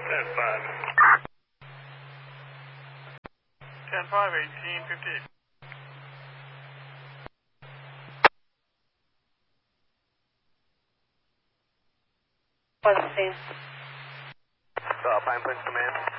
10-5, 1858. What's the scene? Pine Point Command.